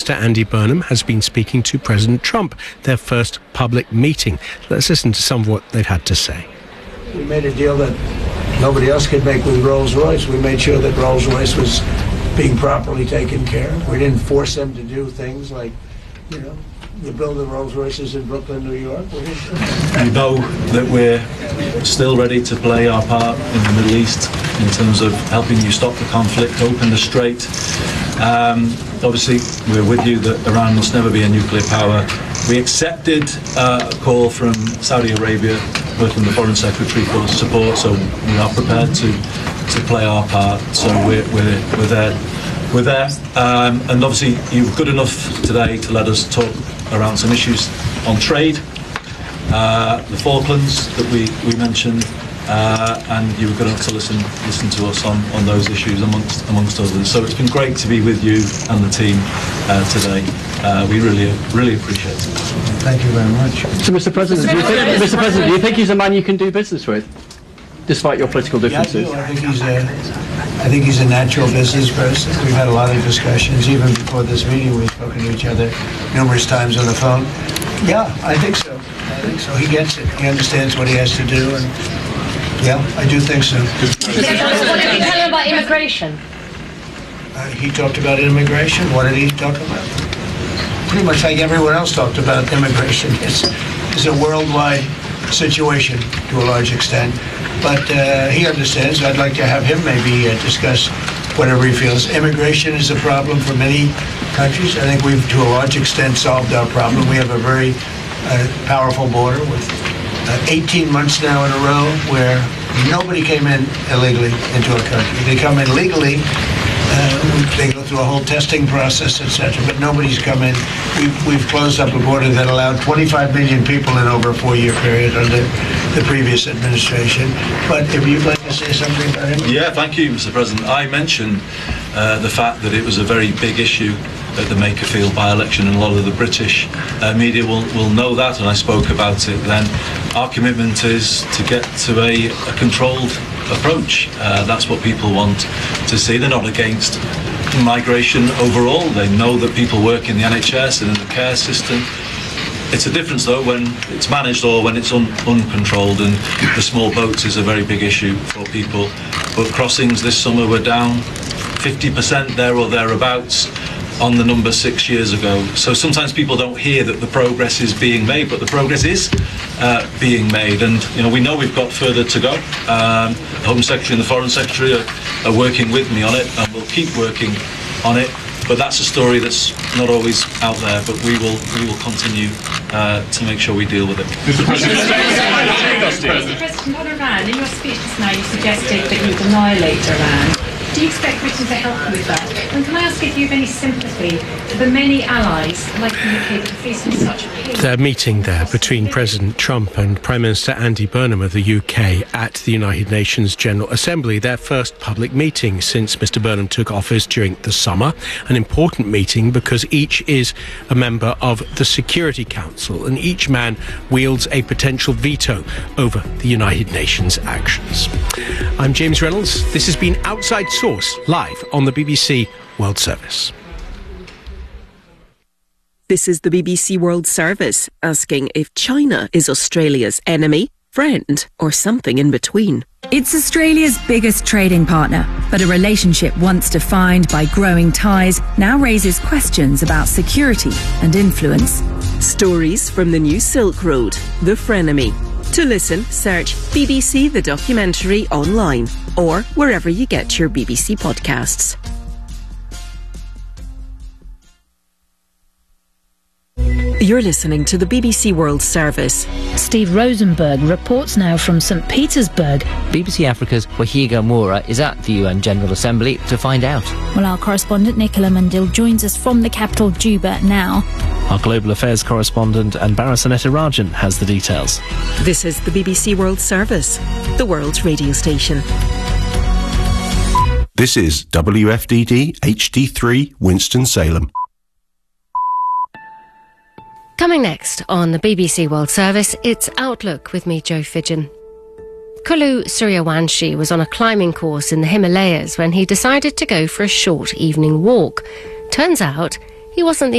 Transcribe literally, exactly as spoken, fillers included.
Minister Andy Burnham has been speaking to President Trump, their first public meeting. Let's listen to some of what they've had to say. We made a deal that nobody else could make with Rolls-Royce. We made sure that Rolls-Royce was being properly taken care of. We didn't force them to do things like, you know, you build the Rolls-Royces in Brooklyn, New York. You know that we're still ready to play our part in the Middle East in terms of helping you stop the conflict, open the Strait. Um, obviously, we're with you that Iran must never be a nuclear power. We accepted uh, a call from Saudi Arabia, both from the Foreign Secretary for support, so we are prepared to, to play our part. So we're, we're, we're there. We're there. Um, and obviously, you were good enough today to let us talk around some issues on trade, uh, the Falklands that we, we mentioned, uh, and you were good enough to listen listen to us on, on those issues amongst amongst others. So it's been great to be with you and the team uh, today. Uh, we really really appreciate it. Thank you very much. So, Mister President, do you think, Mister President, do you think he's a man you can do business with, despite your political differences? Yeah, I do. I think he's a, I think he's a natural business person. We've had a lot of discussions, even before this meeting. We've spoken to each other numerous times on the phone. Yeah, I think so. I think so. He gets it. He understands what he has to do, and yeah, I do think so. What did he tell you about immigration? Uh, he talked about immigration. What did he talk about? Pretty much like everyone else talked about immigration. It's, it's a worldwide situation to a large extent. But uh, he understands. I'd like to have him maybe uh, discuss whatever he feels. Immigration is a problem for many countries. I think we've, to a large extent, solved our problem. We have a very uh, powerful border with uh, eighteen months now in a row where nobody came in illegally into our country. They come in legally. Uh, they go through a whole testing process, et cetera, but nobody's come in. We've, we've closed up a border that allowed twenty-five million people in over a four-year period under the previous administration. But if you'd like to say something about him? Yeah, thank you, Mister President. I mentioned uh, the fact that it was a very big issue at the Makerfield by-election, and a lot of the British uh, media will, will know that, and I spoke about it then. Our commitment is to get to a, a controlled approach. Uh, that's what people want to see. They're not against migration overall. They know that people work in the N H S and in the care system. It's a difference, though, when it's managed or when it's un uncontrolled, and the small boats is a very big issue for people. But crossings this summer were down fifty percent there or thereabouts on the number six years ago. So sometimes people don't hear that the progress is being made, but the progress is uh, being made. And you know, we know we've got further to go. Um, the Home Secretary and the Foreign Secretary are, are working with me on it, and we'll keep working on it. But that's a story that's not always out there, but we will we will continue uh, to make sure we deal with it. Mister President, on Iran, in your speech just now you suggested that you'd annihilate Iran. Do you expect Britain to help you with that? And can I ask if you have any sympathy for the many allies like the U K that are facing such pain? Their meeting there between President Trump and Prime Minister Andy Burnham of the U K at the United Nations General Assembly, their first public meeting since Mister Burnham took office during the summer. An important meeting because each is a member of the Security Council, and each man wields a potential veto over the United Nations actions. I'm James Reynolds. This has been Outside Source, live on the B B C World Service. This is the B B C World Service, asking if China is Australia's enemy, friend, or something in between. It's Australia's biggest trading partner, but a relationship once defined by growing ties now raises questions about security and influence. Stories from the new Silk Road, the frenemy. To listen, search B B C The Documentary online or wherever you get your B B C podcasts. You're listening to the B B C World Service. Steve Rosenberg reports now from St Petersburg. B B C Africa's Wahiga Moura is at the U N General Assembly to find out. Well, our correspondent Nicola Mandil joins us from the capital, Juba, now. Our Global Affairs correspondent Anbara Sanetirajan has the details. This is the B B C World Service, the world's radio station. This is W F D D H D three Winston-Salem. Coming next on the B B C World Service, it's Outlook with me, Jo Fidgen. Kulu Suryawanshi was on a climbing course in the Himalayas when he decided to go for a short evening walk. Turns out he wasn't the